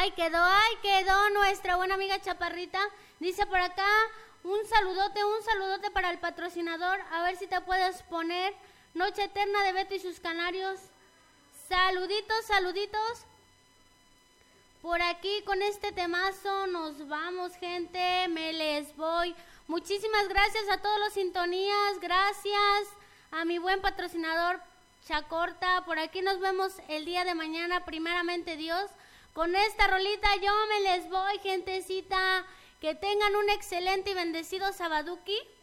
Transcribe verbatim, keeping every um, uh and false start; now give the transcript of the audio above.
Ahí quedó, ahí quedó nuestra buena amiga Chaparrita. Dice por acá, un saludote, un saludote para el patrocinador. A ver si te puedes poner Noche Eterna de Beto y sus Canarios. Saluditos, saluditos. Por aquí con este temazo nos vamos, gente. Me les voy. Muchísimas gracias a todos los sintonías. Gracias a mi buen patrocinador Chacorta. Por aquí nos vemos el día de mañana, primeramente Dios. Con esta rolita yo me les voy, gentecita. Que tengan un excelente y bendecido Sabaduki.